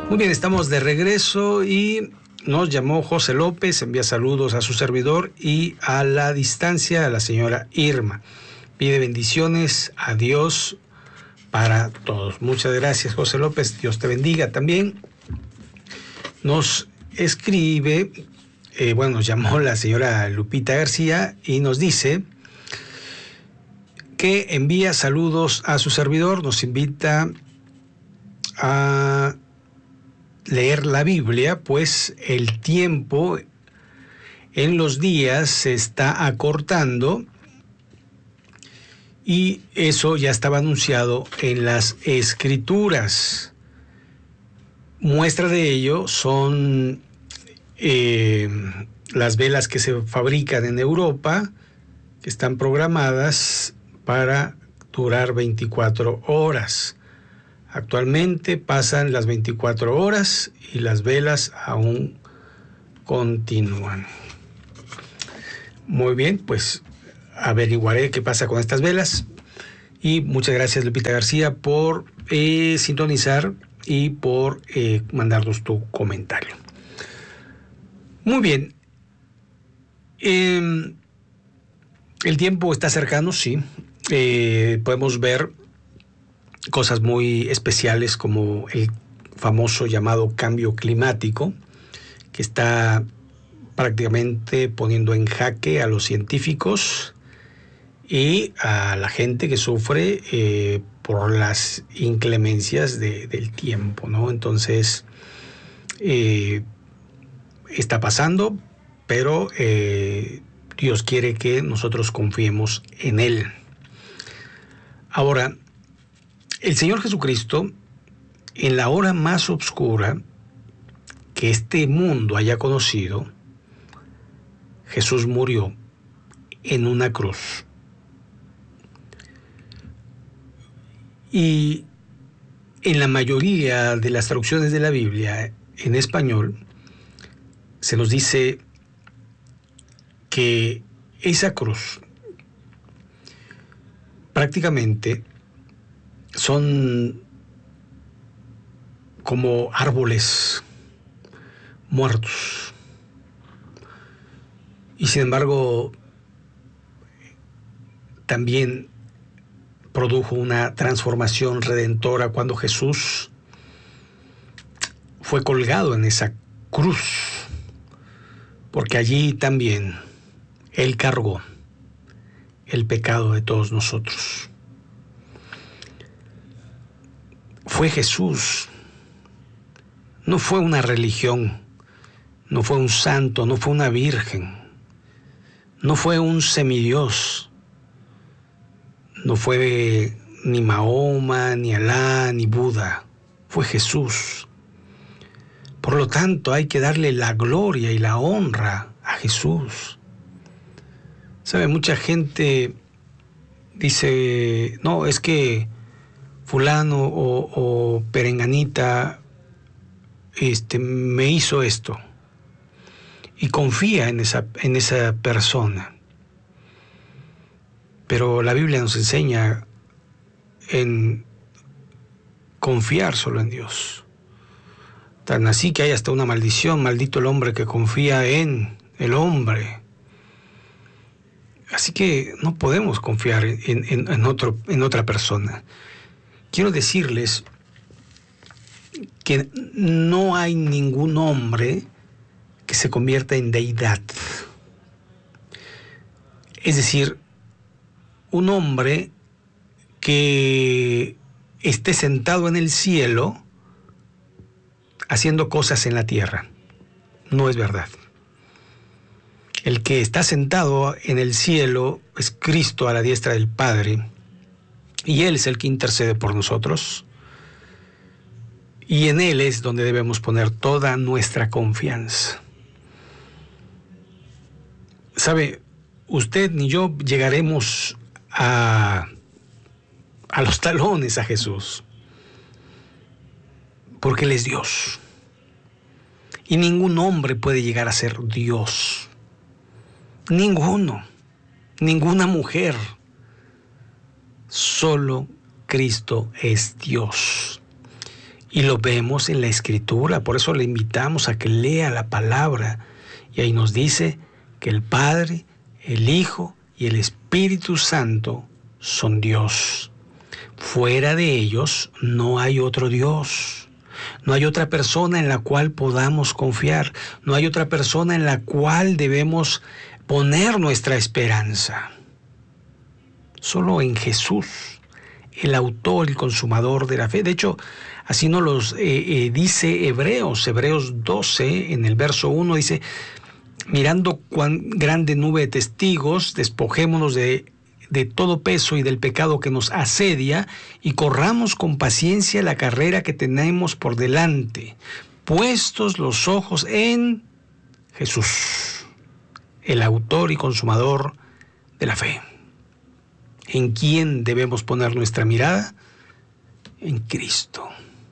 Muy bien, estamos de regreso y nos llamó José López, envía saludos a su servidor y a la distancia a la señora Irma. Pide bendiciones a Dios para todos. Muchas gracias, José López, Dios te bendiga también. Nos escribe, nos llamó la señora Lupita García y nos dice que envía saludos a su servidor, nos invita a leer la Biblia, pues el tiempo en los días se está acortando y eso ya estaba anunciado en las Escrituras. Muestra de ello son las velas que se fabrican en Europa, que están programadas para durar 24 horas. Actualmente pasan las 24 horas y las velas aún continúan. Muy bien, pues averiguaré qué pasa con estas velas. Y muchas gracias, Lupita García, por sintonizar y por mandarnos tu comentario. Muy bien. El tiempo está cercano, sí. Podemos ver cosas muy especiales como el famoso llamado cambio climático, que está prácticamente poniendo en jaque a los científicos y a la gente que sufre por las inclemencias del tiempo, ¿no? Entonces, está pasando, pero Dios quiere que nosotros confiemos en Él. Ahora, el Señor Jesucristo, en la hora más oscura que este mundo haya conocido, Jesús murió en una cruz. Y en la mayoría de las traducciones de la Biblia en español, se nos dice que esa cruz prácticamente son como árboles muertos. Y sin embargo, también produjo una transformación redentora cuando Jesús fue colgado en esa cruz, porque allí también Él cargó el pecado de todos nosotros. Fue Jesús, no fue una religión, no fue un santo, no fue una virgen, no fue un semidios, no fue ni Mahoma, ni Alá, ni Buda, fue Jesús. Por lo tanto, hay que darle la gloria y la honra a Jesús. ¿Sabe? Mucha gente dice, no, es que fulano o perenganita me hizo esto, y confía en esa persona. Pero la Biblia nos enseña en confiar solo en Dios. Tan así que hay hasta una maldición: maldito el hombre que confía en el hombre. Así que no podemos confiar en otra persona. Quiero decirles que no hay ningún hombre que se convierta en deidad. Es decir, un hombre que esté sentado en el cielo haciendo cosas en la tierra. No es verdad. El que está sentado en el cielo es Cristo a la diestra del Padre, y Él es el que intercede por nosotros, y en Él es donde debemos poner toda nuestra confianza. ¿Sabe? Usted ni yo llegaremos a los talones a Jesús, porque Él es Dios, y ningún hombre puede llegar a ser Dios. Ninguno, ninguna mujer. Solo Cristo es Dios. Y lo vemos en la Escritura, por eso le invitamos a que lea la palabra. Y ahí nos dice que el Padre, el Hijo y el Espíritu Santo son Dios. Fuera de ellos no hay otro Dios. No hay otra persona en la cual podamos confiar. No hay otra persona en la cual debemos poner nuestra esperanza. Solo en Jesús, el autor y consumador de la fe. De hecho, así nos los dice Hebreos 12, en el verso 1, dice: mirando cuán grande nube de testigos, despojémonos de todo peso y del pecado que nos asedia, y corramos con paciencia la carrera que tenemos por delante, puestos los ojos en Jesús, el autor y consumador de la fe. ¿En quién debemos poner nuestra mirada? En Cristo.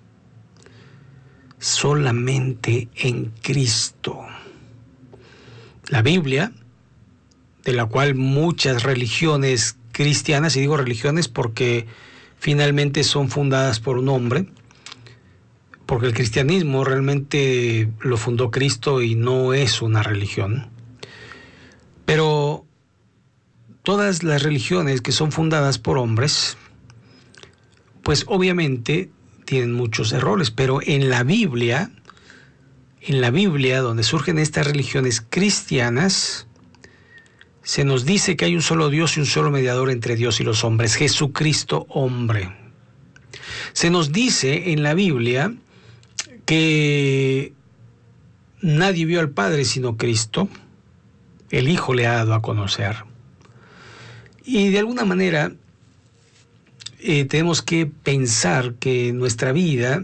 Solamente en Cristo. La Biblia, de la cual muchas religiones cristianas, y digo religiones porque finalmente son fundadas por un hombre, porque el cristianismo realmente lo fundó Cristo y no es una religión, pero todas las religiones que son fundadas por hombres, pues obviamente tienen muchos errores, pero en la Biblia, donde surgen estas religiones cristianas, se nos dice que hay un solo Dios y un solo mediador entre Dios y los hombres, Jesucristo hombre. Se nos dice en la Biblia que nadie vio al Padre sino Cristo, el Hijo le ha dado a conocer. Y de alguna manera tenemos que pensar que nuestra vida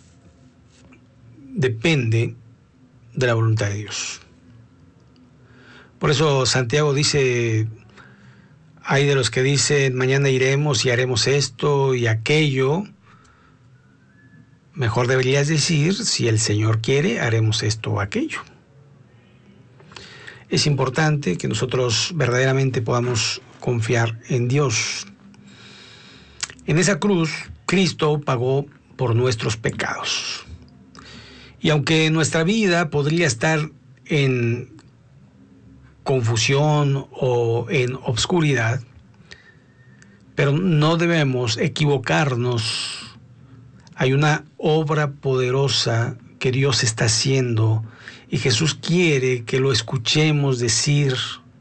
depende de la voluntad de Dios. Por eso Santiago dice: hay de los que dicen mañana iremos y haremos esto y aquello. Mejor deberías decir: si el Señor quiere, haremos esto o aquello. Es importante que nosotros verdaderamente podamos confiar en Dios. En esa cruz, Cristo pagó por nuestros pecados. Y aunque nuestra vida podría estar en confusión o en obscuridad, pero no debemos equivocarnos. Hay una obra poderosa que Dios está haciendo y Jesús quiere que lo escuchemos decir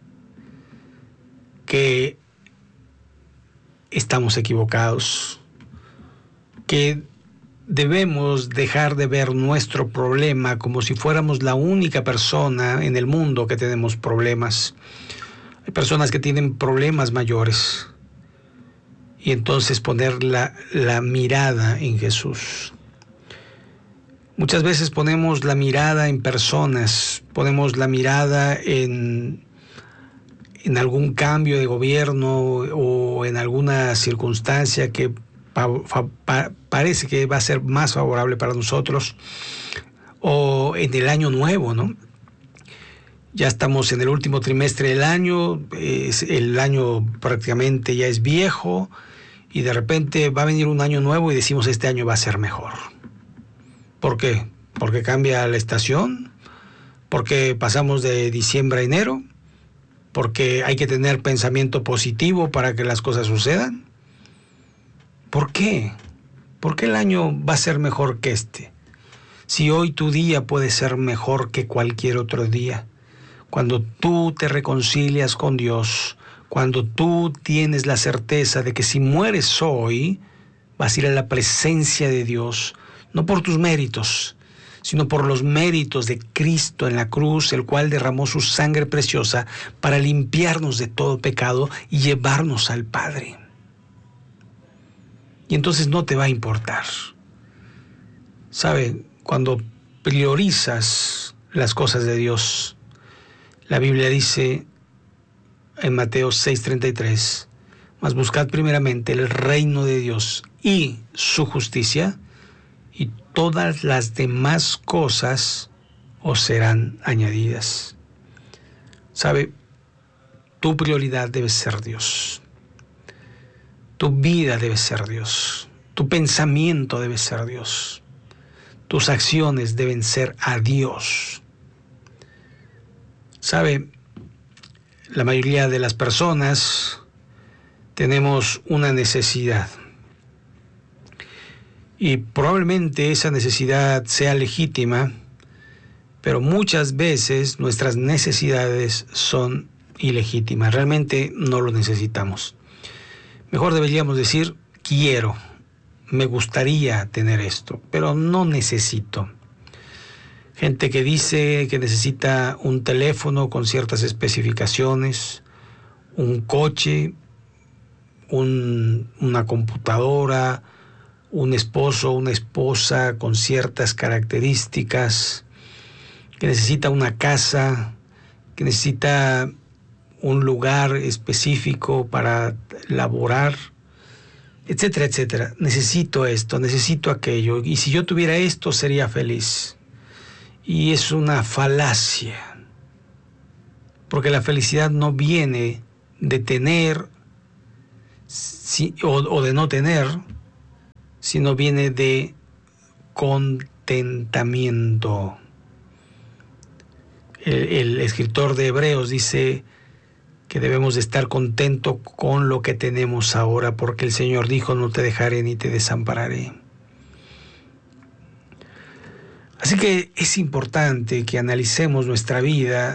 que estamos equivocados, que debemos dejar de ver nuestro problema como si fuéramos la única persona en el mundo que tenemos problemas. Hay personas que tienen problemas mayores, y entonces poner la mirada en Jesús. Muchas veces ponemos la mirada en personas, ponemos la mirada en algún cambio de gobierno o en alguna circunstancia que parece que va a ser más favorable para nosotros, o en el año nuevo, ¿no? Ya estamos en el último trimestre del año, el año prácticamente ya es viejo, y de repente va a venir un año nuevo y decimos: este año va a ser mejor. ¿Por qué? ¿Porque cambia la estación? ¿Porque pasamos de diciembre a enero? ¿Porque hay que tener pensamiento positivo para que las cosas sucedan? ¿Por qué? ¿Por qué el año va a ser mejor que este? Si hoy tu día puede ser mejor que cualquier otro día. Cuando tú te reconcilias con Dios, cuando tú tienes la certeza de que si mueres hoy, vas a ir a la presencia de Dios, no por tus méritos, sino por los méritos de Cristo en la cruz, el cual derramó su sangre preciosa para limpiarnos de todo pecado y llevarnos al Padre. Y entonces no te va a importar. ¿Sabe? Cuando priorizas las cosas de Dios, la Biblia dice en Mateo 6:33, mas buscad primeramente el reino de Dios y su justicia, y todas las demás cosas os serán añadidas. ¿Sabe? Tu prioridad debe ser Dios. Tu vida debe ser Dios. Tu pensamiento debe ser Dios. tus acciones deben ser a Dios. ¿Sabe? La mayoría de las personas tenemos una necesidad. Y probablemente esa necesidad sea legítima, pero muchas veces nuestras necesidades son ilegítimas. Realmente no lo necesitamos. Mejor deberíamos decir, quiero, me gustaría tener esto, pero no necesito. Gente que dice que necesita un teléfono con ciertas especificaciones, un coche, una computadora, un esposo, una esposa con ciertas características, que necesita una casa, que necesita un lugar específico para laborar, etcétera, etcétera. Necesito esto, necesito aquello, y si yo tuviera esto sería feliz. Y es una falacia, porque la felicidad no viene de tener o de no tener, sino viene de contentamiento. El escritor de Hebreos dice que debemos de estar contentos con lo que tenemos ahora, porque el Señor dijo, no te dejaré ni te desampararé. Así que es importante que analicemos nuestra vida,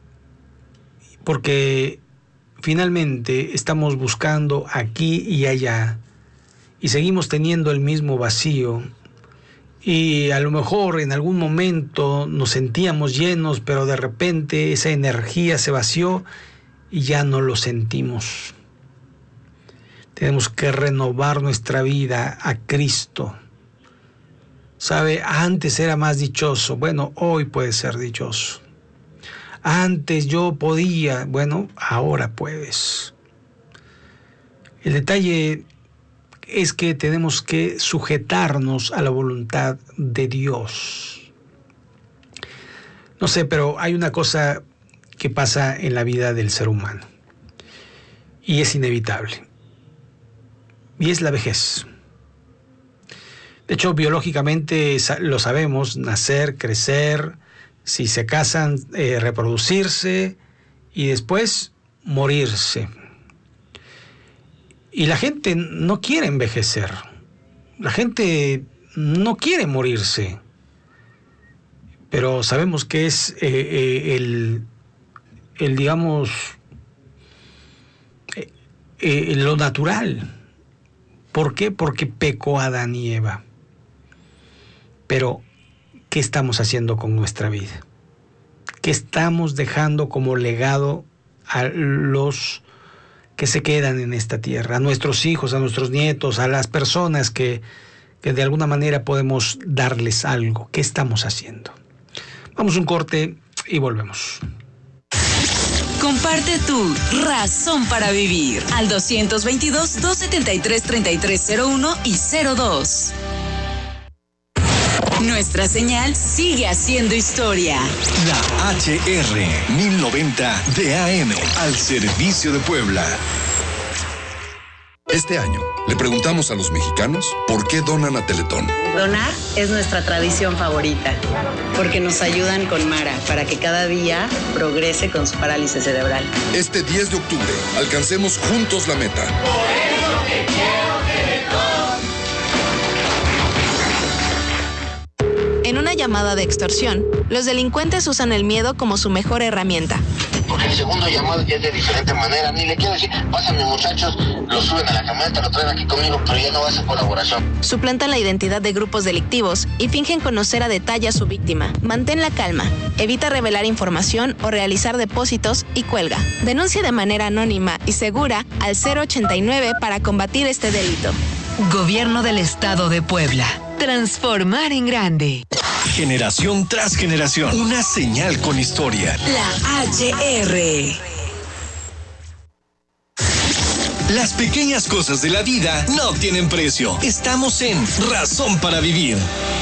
porque finalmente estamos buscando aquí y allá y seguimos teniendo el mismo vacío, y a lo mejor en algún momento nos sentíamos llenos, pero de repente esa energía se vació y ya no lo sentimos. Tenemos que renovar nuestra vida a Cristo. ¿Sabe? Antes era más dichoso. Bueno, hoy puedes ser dichoso. Antes yo podía. Bueno, ahora puedes. El detalle es que tenemos que sujetarnos a la voluntad de Dios. No sé, pero hay una cosa que pasa en la vida del ser humano y es inevitable, y es la vejez. De hecho, biológicamente lo sabemos: nacer, crecer, si se casan, reproducirse y después morirse. Y la gente no quiere envejecer, la gente no quiere morirse, pero sabemos que es digamos, lo natural. ¿Por qué? Porque pecó Adán y Eva. Pero, ¿qué estamos haciendo con nuestra vida? ¿Qué estamos dejando como legado a los que se quedan en esta tierra? A nuestros hijos, a nuestros nietos, a las personas que de alguna manera podemos darles algo. ¿Qué estamos haciendo? Vamos a un corte y volvemos. Comparte tu razón para vivir al 222-273-3301 y 02. Nuestra señal sigue haciendo historia. La HR 1090 de AM al servicio de Puebla. Este año le preguntamos a los mexicanos por qué donan a Teletón. Donar es nuestra tradición favorita, porque nos ayudan con Mara para que cada día progrese con su parálisis cerebral. Este 10 de octubre, alcancemos juntos la meta. Por eso te quiero, Teletón. En una llamada de extorsión, los delincuentes usan el miedo como su mejor herramienta. Porque el segundo llamado ya es de diferente manera. Ni le quiero decir, pásame muchachos, lo suben a la camioneta, lo traen aquí conmigo, pero ya no va a ser colaboración. Suplantan la identidad de grupos delictivos y fingen conocer a detalle a su víctima. Mantén la calma, evita revelar información o realizar depósitos y cuelga. Denuncia de manera anónima y segura al 089 para combatir este delito. Gobierno del Estado de Puebla. Transformar en grande. Generación tras generación. Una señal con historia. La HR. Las pequeñas cosas de la vida no tienen precio. Estamos en Razón para Vivir.